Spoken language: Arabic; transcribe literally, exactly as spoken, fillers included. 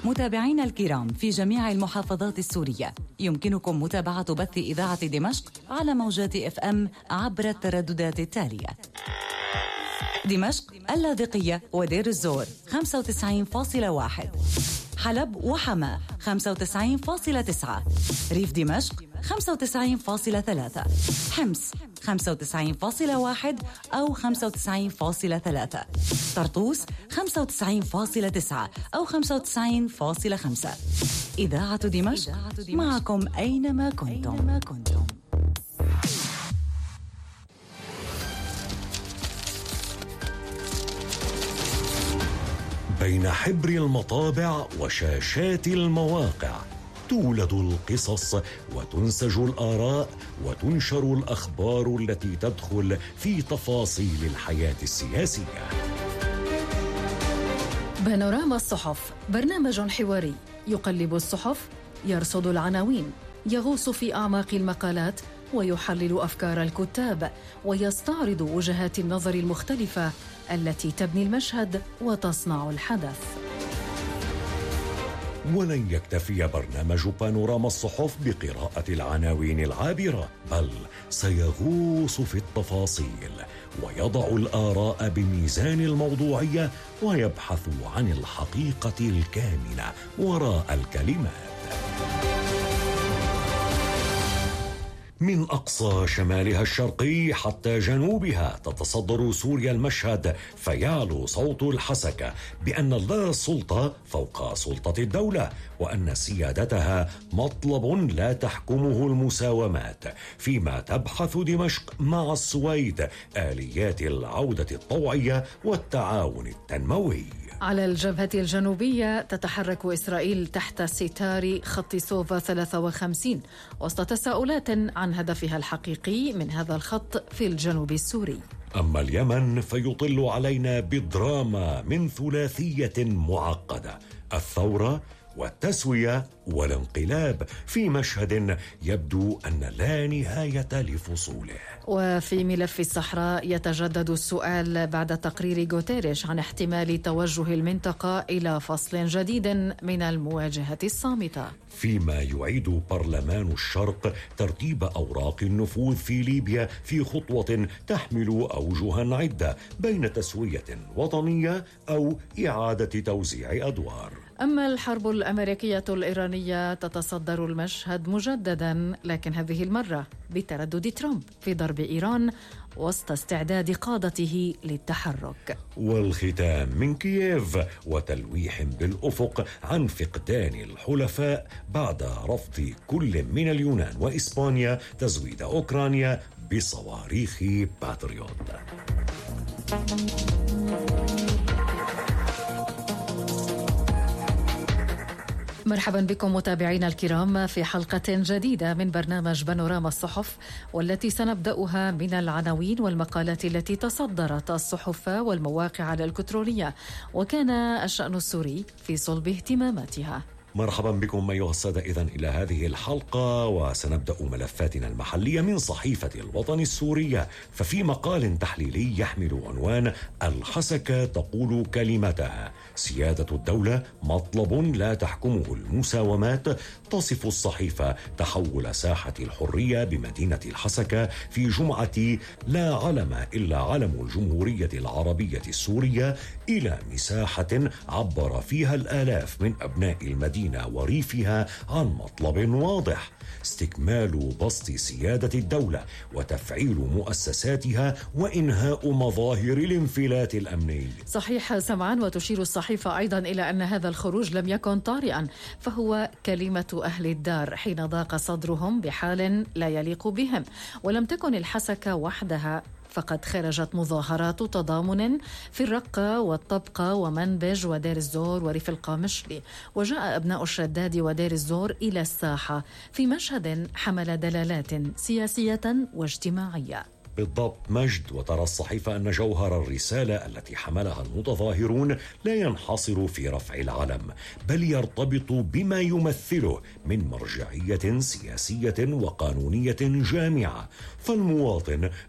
متابعينا الكرام في جميع المحافظات السورية، يمكنكم متابعة بث إذاعة دمشق على موجات اف ام عبر الترددات التالية: دمشق، اللاذقية ودير الزور خمسة وتسعين فاصلة واحد، حلب وحماة خمسة وتسعين فاصلة تسعة، ريف دمشق خمسة وتسعين فاصلة ثلاثة، حمص خمسة وتسعين فاصلة واحد أو خمسة وتسعين فاصلة ثلاثة، طرطوس خمسة وتسعين فاصلة تسعة أو خمسة وتسعين فاصلة خمسة. إذاعة دمشق معكم أينما كنتم. بين حبر المطابع وشاشات المواقع تولد القصص وتنسج الآراء وتنشر الأخبار التي تدخل في تفاصيل الحياة السياسية. بانوراما الصحف، برنامج حواري يقلب الصحف، يرصد العناوين، يغوص في أعماق المقالات، ويحلل أفكار الكتاب، ويستعرض وجهات النظر المختلفة التي تبني المشهد وتصنع الحدث. ولن يكتفي برنامج بانوراما الصحف بقراءة العناوين العابرة، بل سيغوص في التفاصيل ويضع الآراء بميزان الموضوعية ويبحث عن الحقيقة الكامنة وراء الكلمات. من أقصى شمالها الشرقي حتى جنوبها تتصدر سوريا المشهد، فيعلو صوت الحسكة بأن لا سلطة فوق سلطة الدولة، وأن سيادتها مطلب لا تحكمه المساومات، فيما تبحث دمشق مع السويد آليات العودة الطوعية والتعاون التنموي. على الجبهة الجنوبية تتحرك إسرائيل تحت ستار خط سوفا ثلاثة وخمسين وسط تساؤلات عن هدفها الحقيقي من هذا الخط في الجنوب السوري. أما اليمن فيطل علينا بدراما من ثلاثية معقدة: الثورة والتسوية والانقلاب، في مشهد يبدو أن لا نهاية لفصوله. وفي ملف الصحراء يتجدد السؤال بعد تقرير غوتيريش عن احتمال توجه المنطقة إلى فصل جديد من المواجهة الصامتة، فيما يعيد برلمان الشرق ترتيب أوراق النفوذ في ليبيا في خطوة تحمل أوجها عدة بين تسوية وطنية أو إعادة توزيع أدوار. أما الحرب الأمريكية الإيرانية تتصدر المشهد مجددا، لكن هذه المرة بتردد ترامب في ضرب إيران وسط استعداد قادته للتحرك. والختام من كييف وتلويح بالأفق عن فقدان الحلفاء بعد رفض كل من اليونان وإسبانيا تزويد أوكرانيا بصواريخ باتريوت. مرحبا بكم متابعينا الكرام في حلقة جديدة من برنامج بانوراما الصحف، والتي سنبدأها من العناوين والمقالات التي تصدرت الصحف والمواقع الإلكترونية وكان الشأن السوري في صلب اهتماماتها. مرحبا بكم أيها السادة إذن إلى هذه الحلقة، وسنبدأ ملفاتنا المحلية من صحيفة الوطن السورية. ففي مقال تحليلي يحمل عنوان الحسكة تقول كلمتها، سيادة الدولة مطلب لا تحكمه المساومات، تصف الصحيفة تحول ساحة الحرية بمدينة الحسكة في جمعة لا علم إلا علم الجمهورية العربية السورية إلى مساحة عبر فيها الآلاف من أبناء المدينة وريفها عن مطلب واضح: استكمال بسط سيادة الدولة وتفعيل مؤسساتها وإنهاء مظاهر الانفلات الأمني. صحيح سمعان، وتشير الصحيفة أيضا إلى أن هذا الخروج لم يكن طارئا، فهو كلمة أهل الدار حين ضاق صدرهم بحال لا يليق بهم. ولم تكن الحسكة وحدها، فقد خرجت مظاهرات تضامن في الرقة والطبقة ومنبج ودير الزور وريف القامشلي، وجاء أبناء الشداد ودير الزور إلى الساحة في مشهد حمل دلالات سياسية واجتماعية. بالضبط مجد، وترى الصحيفة أن جوهر الرسالة التي حملها المتظاهرون لا ينحصر في رفع العلم، بل يرتبط بما يمثله من مرجعية سياسية وقانونية جامعة. فالمواطن